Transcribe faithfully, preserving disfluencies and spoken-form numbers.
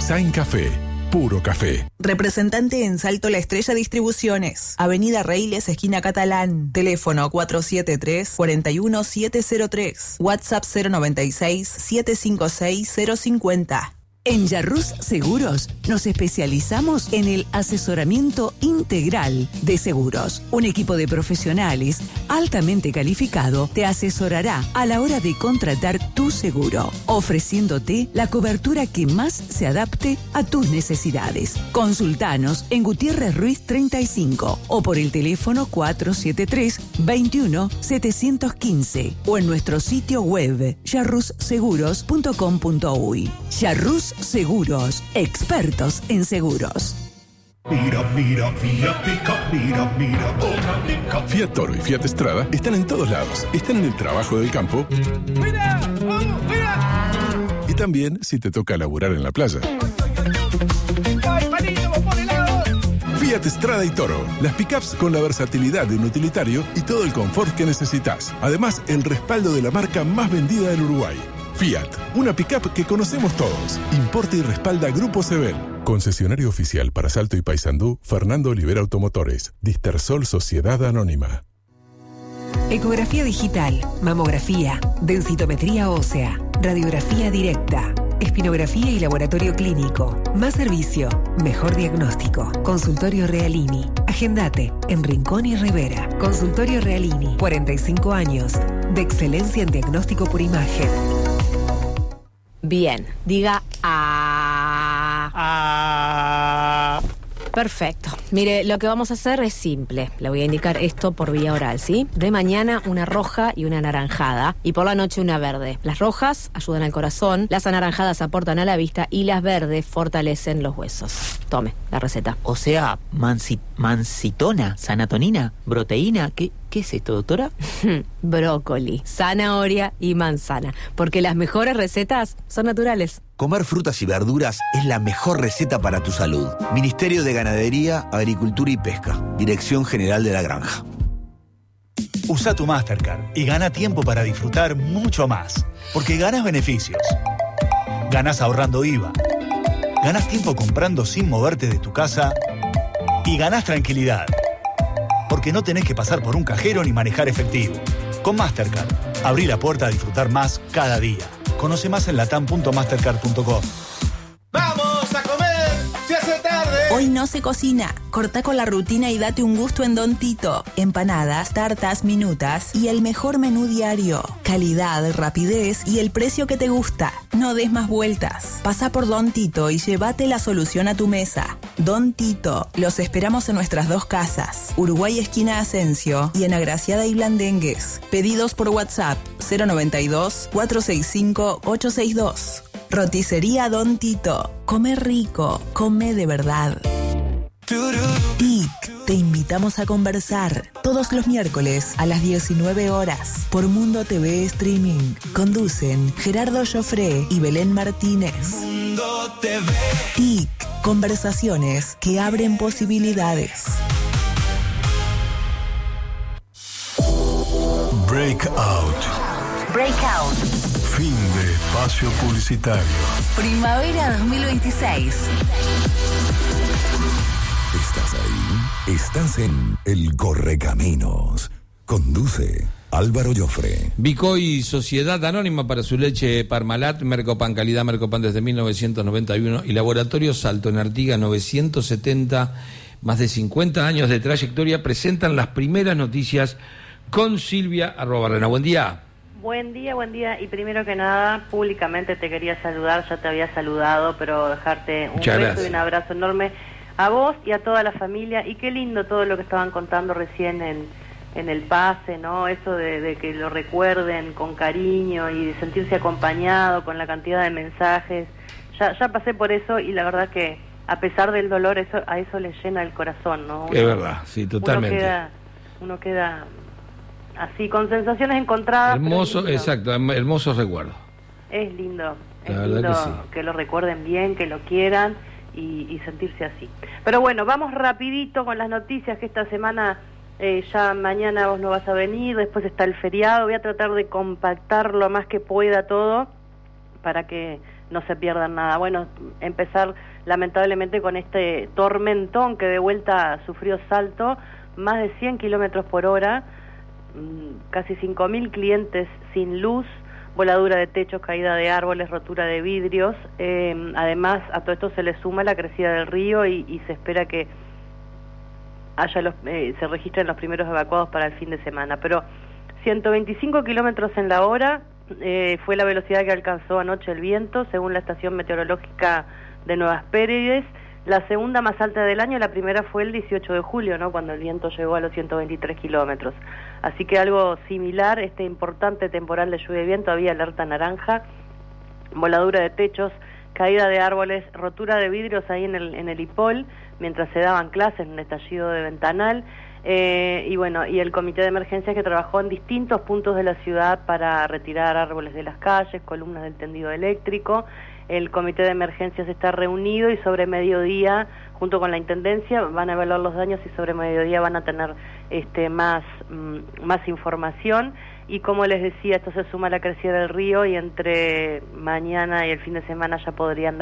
Design Café. Puro café. Representante en Salto La Estrella Distribuciones. Avenida Reiles, esquina Catalán. Teléfono cuatro siete tres, cuatro uno siete cero tres. WhatsApp cero noventa y seis, siete cinco seis, cero cincuenta. En Yarrús Seguros nos especializamos en el asesoramiento integral de seguros. Un equipo de profesionales altamente calificado te asesorará a la hora de contratar tu seguro, ofreciéndote la cobertura que más se adapte a tus necesidades. Consultanos en Gutiérrez Ruiz treinta y cinco o por el teléfono cuatro siete tres, veintiuno, setecientos quince o en nuestro sitio web yarrus seguros punto com punto uy. Yarrús Seguros, expertos en seguros. Mira, mira, Fiat Pickup, mira, mira, otra Pickup. Fiat Toro y Fiat Strada están en todos lados. Están en el trabajo del campo. ¡Mira! ¡Vamos, mira! Y también si te toca laburar en la playa. ¡Ay, palito, por el lado! Fiat Strada y Toro. Las pickups con la versatilidad de un utilitario y todo el confort que necesitas. Además, el respaldo de la marca más vendida del Uruguay. Fiat, una pickup que conocemos todos. Importa y respalda Grupo Sebel. Concesionario oficial para Salto y Paysandú, Fernando Olivera Automotores. Distersol Sociedad Anónima. Ecografía digital, mamografía, densitometría ósea, radiografía directa, espinografía y laboratorio clínico. Más servicio, mejor diagnóstico. Consultorio Realini. Agendate en Rincón y Rivera. Consultorio Realini, cuarenta y cinco años, de excelencia en diagnóstico por imagen. Bien, diga a. Ah. Perfecto. Mire, lo que vamos a hacer es simple. Le voy a indicar esto por vía oral, ¿sí? De mañana una roja y una anaranjada. Y por la noche una verde. Las rojas ayudan al corazón, las anaranjadas aportan a la vista y las verdes fortalecen los huesos. Tome la receta. O sea, mansi, mansitona, sanatonina, proteína, ¿qué, qué es esto, doctora? Brócoli, zanahoria y manzana. Porque las mejores recetas son naturales. Comer frutas y verduras es la mejor receta para tu salud. Ministerio de Ganadería, Agricultura y Pesca. Dirección General de la Granja. Usa tu Mastercard y gana tiempo para disfrutar mucho más. Porque ganas beneficios. Ganas ahorrando I V A. Ganas tiempo comprando sin moverte de tu casa. Y ganas tranquilidad. Porque no tenés que pasar por un cajero ni manejar efectivo. Con Mastercard, abrí la puerta a disfrutar más cada día. Conoce más en latam punto mastercard punto com. ¡Vamos a comer! ¡Se hace tarde! Hoy no se cocina. Corta con la rutina y date un gusto en Don Tito. Empanadas, tartas, minutas y el mejor menú diario. Calidad, rapidez y el precio que te gusta. No des más vueltas. Pasa por Don Tito y llévate la solución a tu mesa. Don Tito. Los esperamos en nuestras dos casas. Uruguay esquina Asensio y en Agraciada y Blandengues. Pedidos por WhatsApp cero noventa y dos, cuatro seis cinco, ocho seis dos. Roticería Don Tito. Come rico, come de verdad. T I C, te invitamos a conversar todos los miércoles a las diecinueve horas por Mundo T V Streaming. Conducen Gerardo Joffre y Belén Martínez. Mundo T V. T I C, conversaciones que abren posibilidades. Breakout. Breakout. Fin de espacio publicitario. Primavera dos mil veintiséis. ¿Estás ahí? Estás en El Correcaminos. Conduce Álvaro Joffre. Bicoy, Sociedad Anónima para su leche Parmalat, Mercopan, calidad Mercopan desde mil novecientos noventa y uno y Laboratorio Salto en Artigas novecientos setenta, más de cincuenta años de trayectoria, presentan las primeras noticias con Silvia Arrobarrena. Buen día. Buen día, buen día. Y primero que nada, públicamente te quería saludar, ya te había saludado, pero dejarte un Muchas beso gracias. y un abrazo enorme a vos y a toda la familia. Y qué lindo todo lo que estaban contando recién en, en el pase, ¿no? Eso de, de que lo recuerden con cariño y de sentirse acompañado con la cantidad de mensajes. Ya, ya pasé por eso y la verdad que a pesar del dolor, eso a eso le llena el corazón, ¿no? Uno, Es verdad, sí, totalmente. Uno queda, uno queda así, con sensaciones encontradas. Hermoso, pero es lindo. exacto, hermoso recuerdo. Es lindo, es La lindo verdad que sí. que lo recuerden bien, que lo quieran y, y sentirse así. Pero bueno, vamos rapidito con las noticias que esta semana, eh, ya mañana vos no vas a venir, después está el feriado, voy a tratar de compactar lo más que pueda todo para que no se pierdan nada. Bueno, empezar lamentablemente con este tormentón que de vuelta sufrió Salto, más de cien kilómetros por hora, casi cinco mil clientes sin luz, voladura de techos, caída de árboles, rotura de vidrios. Eh, además, a todo esto se le suma la crecida del río y, y se espera que haya los, eh, se registren los primeros evacuados para el fin de semana. Pero ciento veinticinco kilómetros en la hora eh, fue la velocidad que alcanzó anoche el viento, según la estación meteorológica de Nueva Espérides. La segunda más alta del año, la primera fue el dieciocho de julio, ¿no?, cuando el viento llegó a los ciento veintitrés kilómetros. Así que algo similar, este importante temporal de lluvia y viento, había alerta naranja, voladura de techos, caída de árboles, rotura de vidrios ahí en el, en el Ipol, mientras se daban clases en un estallido de ventanal. Eh, y bueno, y el comité de emergencias que trabajó en distintos puntos de la ciudad para retirar árboles de las calles, columnas del tendido eléctrico. El comité de emergencias está reunido y sobre mediodía, junto con la intendencia, van a evaluar los daños y sobre mediodía van a tener este más, mm, más información. Y como les decía, esto se suma a la crecida del río y entre mañana y el fin de semana ya podrían dar